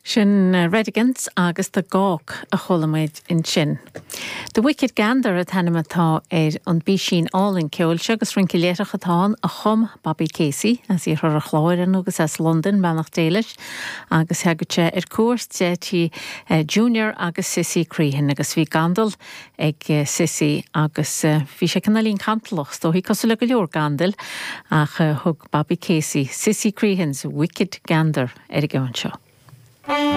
Sin redigans agus the gawk a cholamid in sin. The wicked gander at Hanamatá an bísín all in ceolse agus rinkiléirech atá a chum Bobby Casey as í a chláirin agus as London manach déilis agus hegute cuas tí Junior agus Sissy Crehan agus bhí gandal ag Sissy agus bhí sé canalín cantlach tó hí cos le go leor gandal ach thug Bobby Casey Sissy Crehan's wicked gander ar a gceann seo.